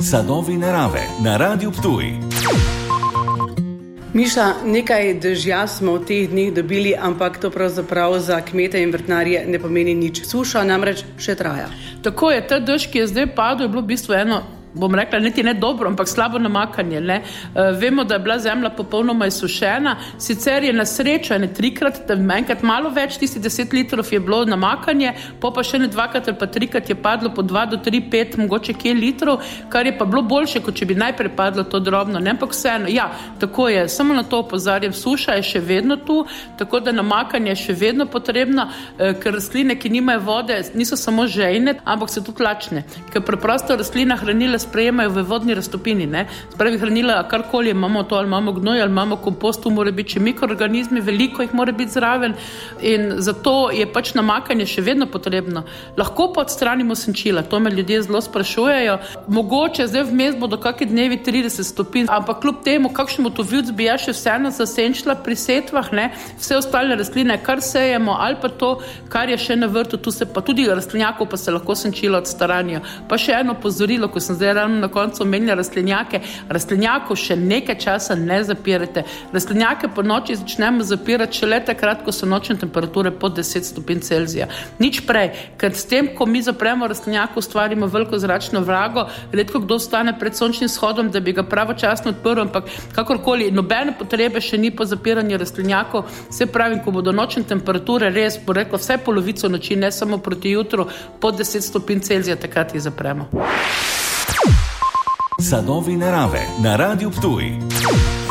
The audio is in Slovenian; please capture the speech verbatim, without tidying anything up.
Sadovi narave na Radiu Ptuj. Miša, nekaj dežja smo v teh dneh dobili, ampak to pravzaprav za kmete in vrtnarje ne pomeni nič. Suša namreč še traja. Tako je, ta dež, ki je zdaj padel, je bilo v bistvu eno, bom rekla, niti ne dobro, ampak slabo namakanje. Ne? E, vemo, da je bila zemlja popolnoma izsušena, sicer je na srečo ene trikrat, enkrat malo več, tisti deset litrov je bilo namakanje, po pa še ne dvakrat ali pa trikrat je padlo po dva do tri, pet, mogoče kje litrov, kar je pa bilo boljše, kot če bi najprej padlo to drobno. Ne? Ampak vseeno, ja, tako je, samo na to opozarjam, suša je še vedno tu, tako da namakanje je še vedno potrebno, e, ker rastline, ki nimajo vode, niso samo žejne, ampak so tudi lačne, ker preprosto rastlina hranila sprejemajo v vodni raztopini, ne. Spravi hranila, karkoli imamo to, ali imamo gnoj, ali imamo kompost, tu mora biti še mikroorganizmi, veliko jih mora biti zraven in zato je pač namakanje še vedno potrebno. Lahko pa odstranimo senčila, to me ljudje zelo sprašujejo. Mogoče zdaj vmes bodo kakšni dnevi trideset stopinj, ampak kljub temu, kakšen motovilc bi jaz še vseeno zasenčila pri setvah, ne. Vse ostale rastline, kar sejemo, ali pa to, kar je še na vrtu, tu se pa tudi rastlinjakov pa se lahko senčila odstranijo. Pa še eno opozorilo, ko sem zdaj ravno na koncu omenila rastlinjake. Rastlinjakov še nekaj časa ne zapirate. Rastlinjake po noči začnemo zapirati šele takrat, ko so nočne temperature pod deset stopinj Celzija. Nič prej, ker s tem, ko mi zapremo rastlinjako, ustvarimo veliko zračno vrago, redko kdo stane pred sončnim shodom, da bi ga pravočasno odprl, ampak kakorkoli, nobene potrebe še ni po zapiranju rastlinjakov. Se pravi, ko bodo nočne temperature res, bo rekla, vse polovico noči, ne samo proti jutru, pod deset stopinj Celzija, takrat jih zapremo. Sadovi narave na Radiu Ptuj.